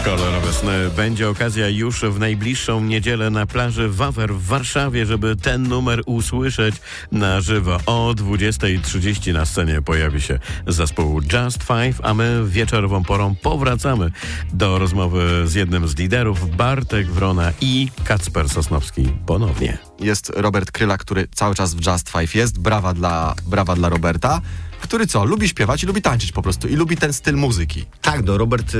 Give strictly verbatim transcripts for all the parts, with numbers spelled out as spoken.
Kolorowe sny. Będzie okazja już w najbliższą niedzielę na plaży Wawer w Warszawie, żeby ten numer usłyszeć na żywo. O dwudziestej trzydzieści na scenie pojawi się zespół Just Five, a my wieczorową porą powracamy do rozmowy z jednym z liderów, Bartek Wrona i Kacper Sosnowski ponownie. Jest Robert Kryla, który cały czas w Just Five jest. Brawa dla, brawa dla Roberta, który co? Lubi śpiewać i lubi tańczyć po prostu i lubi ten styl muzyki. Tak, no Robert y,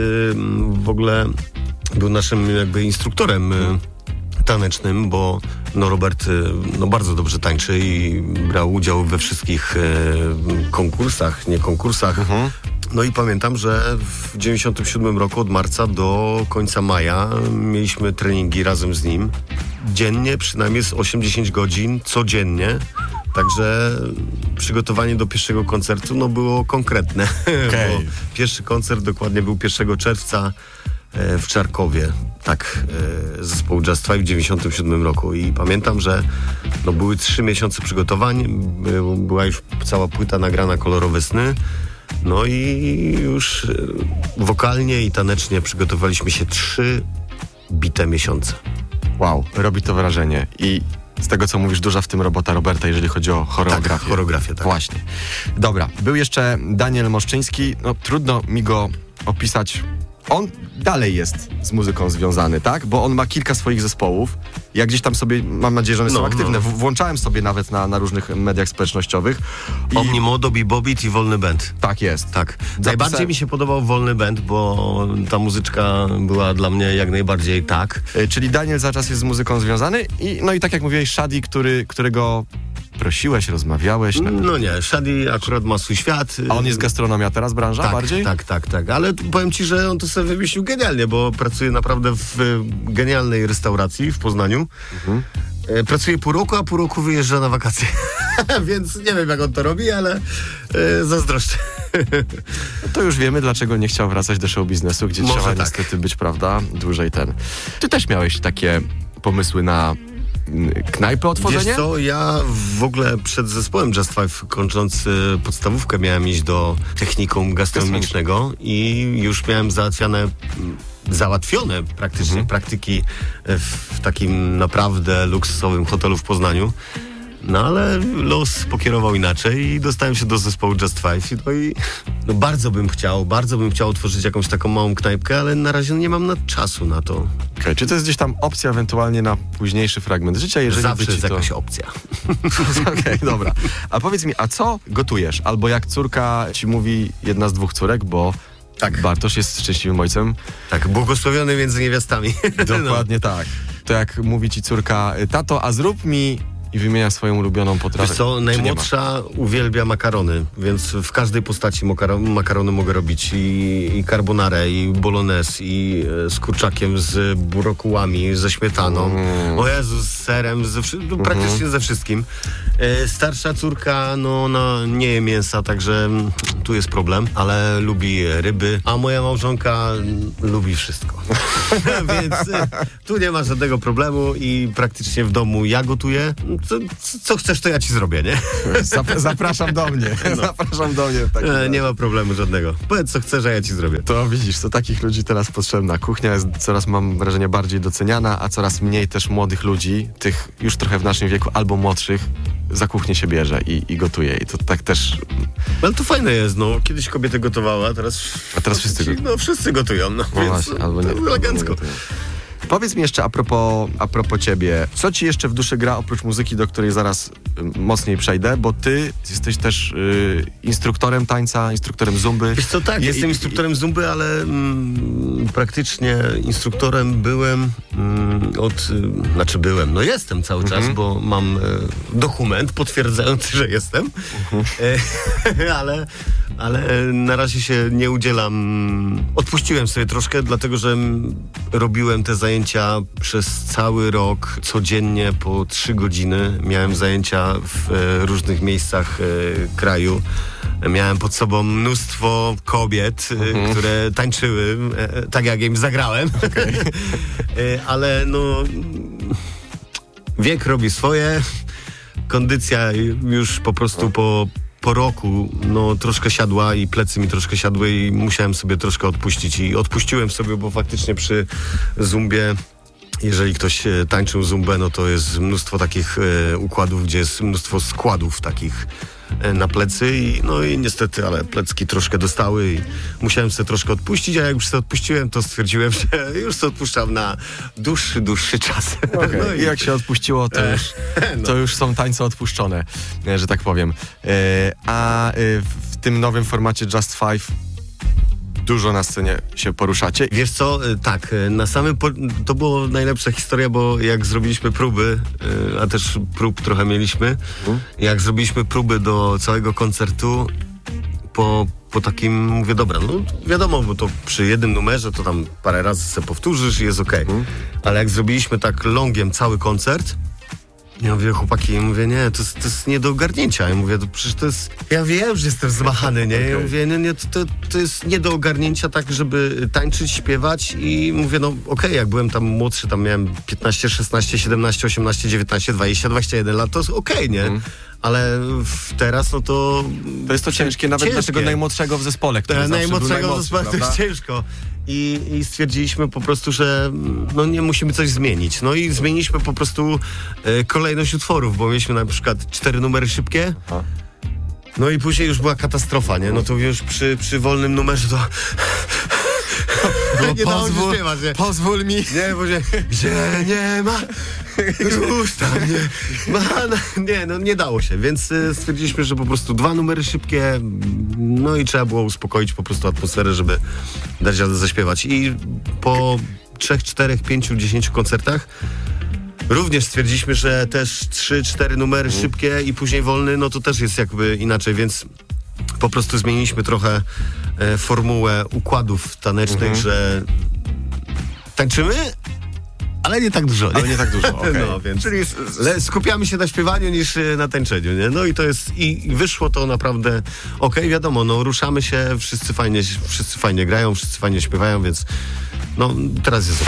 w ogóle był naszym jakby instruktorem y, tanecznym, bo no Robert y, no bardzo dobrze tańczy i brał udział we wszystkich y, konkursach, nie konkursach. Mhm. No i pamiętam, że w dziewięćdziesiątym siódmym roku od marca do końca maja mieliśmy treningi razem z nim. Dziennie, przynajmniej z osiem do dziesięciu godzin, codziennie. Także przygotowanie do pierwszego koncertu no było konkretne. Okay. Bo pierwszy koncert dokładnie był pierwszego czerwca e, w Czarkowie. Tak, e, zespoł Just Five w dziewięćdziesiątym siódmym roku. I pamiętam, że no, były trzy miesiące przygotowań. By, była już cała płyta nagrana Kolorowe sny. No i już e, wokalnie i tanecznie przygotowaliśmy się trzy bite miesiące. Wow, robi to wrażenie. I z tego, co mówisz, duża w tym robota Roberta, jeżeli chodzi o choreografię. Tak, choreografię, tak. Właśnie. Dobra, był jeszcze Daniel Moszczyński. No trudno mi go opisać. On dalej jest z muzyką związany, tak? Bo on ma kilka swoich zespołów. Ja gdzieś tam sobie, mam nadzieję, że one no, są aktywne. No. W- włączałem sobie nawet na, na różnych mediach społecznościowych. I... Omnimodo, Bibobit i Wolny Band. Tak jest. Tak. Zapisa... Najbardziej mi się podobał Wolny Band, bo ta muzyczka była dla mnie jak najbardziej tak. Y, czyli Daniel cały czas jest z muzyką związany i no i tak jak mówiłeś, Shadi, który, którego prosiłeś, rozmawiałeś. Na... No nie, Shadi akurat ma swój świat. A on jest gastronomia teraz, branża tak, bardziej? Tak, tak, tak. Ale powiem ci, że on to sobie wymyślił genialnie, bo pracuje naprawdę w genialnej restauracji w Poznaniu. Mhm. Pracuje pół roku, a pół roku wyjeżdża na wakacje. Więc nie wiem, jak on to robi, ale e, zazdroszczę. No to już wiemy, dlaczego nie chciał wracać do show biznesu, gdzie Może trzeba tak. niestety być, prawda, dłużej ten. Ty też miałeś takie pomysły na knajpę, otworzenie? Wiesz co, ja w ogóle przed zespołem Just Five, kończąc y, podstawówkę, miałem iść do technikum gastronomicznego i już miałem załatwiane, załatwione praktycznie mhm. praktyki w takim naprawdę luksusowym hotelu w Poznaniu. No ale los pokierował inaczej i dostałem się do zespołu Just Five. No i no, bardzo bym chciał, bardzo bym chciał otworzyć jakąś taką małą knajpkę, ale na razie nie mam na czasu na to. Okay, czy to jest gdzieś tam opcja ewentualnie na późniejszy fragment życia, jeżeli Zawsze by ci jest to... jakaś opcja. Okej, okay, dobra. A powiedz mi, a co gotujesz? Albo jak córka ci mówi, jedna z dwóch córek, bo tak. Bartosz jest szczęśliwym ojcem. Tak, błogosławiony między niewiastami. Dokładnie no. Tak. To jak mówi ci córka, tato, a zrób mi... I wymienia swoją ulubioną potrawę. Wiesz co, najmłodsza uwielbia makarony, więc w każdej postaci makaro- makarony mogę robić. I, i carbonarę, i bolognese, i e, z kurczakiem, z brokułami, ze śmietaną. Mm. O Jezu, z serem, ze wszy- no, praktycznie mm. ze wszystkim. E, starsza córka, no ona nie je mięsa, także m, tu jest problem, ale lubi ryby, a moja małżonka m, lubi wszystko. Więc e, tu nie ma żadnego problemu i praktycznie w domu ja gotuję. Co, co chcesz, to ja ci zrobię, nie? Zap- zapraszam do mnie. No. Zapraszam do mnie. E, nie ma problemu żadnego. Powiedz, co chcesz, a ja ci zrobię. To widzisz, to takich ludzi teraz potrzebna. Kuchnia jest coraz, mam wrażenie, bardziej doceniana, a coraz mniej też młodych ludzi, tych już trochę w naszym wieku albo młodszych, za kuchnię się bierze i, i gotuje. I to tak też... Ale to fajne jest, no. Kiedyś kobiety gotowały, a teraz... A teraz wszyscy gotują. No, wszyscy gotują, no. No więc właśnie, albo nie. to elegancko. Powiedz mi jeszcze a propos, a propos ciebie, co ci jeszcze w duszy gra oprócz muzyki, do której zaraz y, mocniej przejdę, bo ty jesteś też y, instruktorem tańca, instruktorem zumby. Wiesz co, tak, I, jestem i, instruktorem zumby, ale mm, praktycznie instruktorem byłem mm, od, y, znaczy byłem, no jestem cały czas, mhm. bo mam y, dokument potwierdzający, że jestem, mhm. y, ale, ale na razie się nie udzielam. Odpuściłem sobie troszkę, dlatego że robiłem te zajęcia przez cały rok, codziennie po trzy godziny. Miałem zajęcia w e, różnych miejscach e, kraju. Miałem pod sobą mnóstwo kobiet, mhm. e, które tańczyły, e, tak jak im zagrałem. Okay. e, ale no wiek robi swoje. Kondycja już po prostu po po roku no troszkę siadła i plecy mi troszkę siadły i musiałem sobie troszkę odpuścić i odpuściłem sobie, bo faktycznie przy zumbie, jeżeli ktoś e, tańczył zumbę, no to jest mnóstwo takich e, układów, gdzie jest mnóstwo składów takich e, na plecy i no i niestety, ale plecki troszkę dostały i musiałem sobie troszkę odpuścić, a jak już sobie odpuściłem, to stwierdziłem, że już sobie odpuszczam na dłuższy, dłuższy czas. Okay. No i, I jak się odpuściło, to już, no. to już są tańce odpuszczone, e, że tak powiem. E, a e, w tym nowym formacie Just Five dużo na scenie się poruszacie. Wiesz co, y, tak, y, na samym po... to była najlepsza historia, bo jak zrobiliśmy próby, y, a też prób trochę mieliśmy, Mhm. jak zrobiliśmy próby do całego koncertu, po, po takim, mówię, dobra, no wiadomo, bo to przy jednym numerze to tam parę razy sobie powtórzysz i jest okej. Mhm. Ale jak zrobiliśmy tak longiem cały koncert, ja mówię, chłopaki, ja mówię, nie, to jest, to jest nie do ogarnięcia. Ja mówię, to przecież to jest... Ja wiem, że jestem zmachany, nie? Ja Okay. mówię, nie, nie, to, to, to jest nie do ogarnięcia tak, żeby tańczyć, śpiewać i mówię, no okej, okay, jak byłem tam młodszy, tam miałem piętnaście, szesnaście, siedemnaście, osiemnaście, dziewiętnaście, dwadzieścia, dwadzieścia jeden lat, to jest okej, okay, nie? Mm. Ale w, teraz, no to... To jest to ciężkie, nawet ciężkie. dla tego najmłodszego w zespole, który Te, zawsze najmłodszego był w zespole, to jest prawda? ciężko. I, I stwierdziliśmy po prostu, że no nie musimy coś zmienić. No i zmieniliśmy po prostu e, kolejność utworów, bo mieliśmy na przykład cztery numery szybkie. Aha. No i później już była katastrofa, nie? No to już przy, przy wolnym numerze to... No nie dało się pozwól, śpiewać, nie? pozwól mi. Nie, bo się, gdzie nie ma, już tam nie ma. Nie, no nie dało się, więc y, stwierdziliśmy, że po prostu dwa numery szybkie, no i trzeba było uspokoić po prostu atmosferę, żeby dać radę zaśpiewać. I po trzech, czterech, pięciu, dziesięciu koncertach również stwierdziliśmy, że też trzy, cztery numery Mhm. szybkie i później wolny, no to też jest jakby inaczej, więc po prostu zmieniliśmy trochę e, formułę układów tanecznych, Mhm. że tańczymy, ale nie tak dużo. Nie? Ale nie tak dużo, okej. No, więc czyli le, skupiamy się na śpiewaniu niż e, na tańczeniu, nie? No i to jest, i, i wyszło to naprawdę okej, wiadomo, no ruszamy się, wszyscy fajnie, wszyscy fajnie grają, wszyscy fajnie śpiewają, więc no teraz jest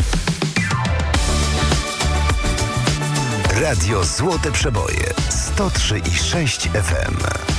Radio Złote Przeboje sto trzy i sześć F M.